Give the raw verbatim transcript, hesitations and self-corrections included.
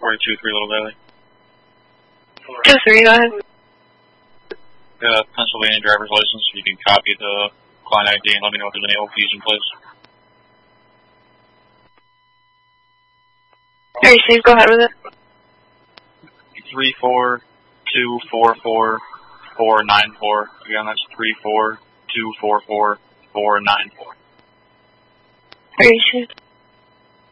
forty-two three Little Valley. two three, go ahead. Got a Pennsylvania driver's license. You can copy the client I D and let me know if there's any O Ps in place. Alright, Steve, go ahead with it. three four two four four four nine four. Again, that's three four two four four four nine four. Are you sure?